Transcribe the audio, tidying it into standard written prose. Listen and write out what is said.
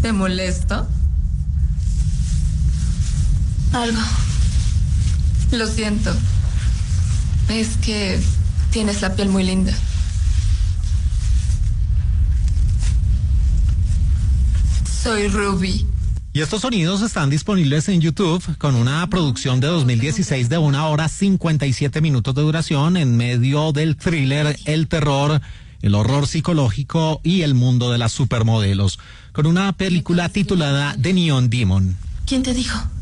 ¿Te molesto? Algo. Lo siento. Es que tienes la piel muy linda. Soy Ruby. Y estos sonidos están disponibles en YouTube con una producción de 2016 de 1 hora 57 minutos de duración en medio del thriller, el terror, el horror psicológico y el mundo de las supermodelos, con una película titulada The Neon Demon. ¿Quién te dijo?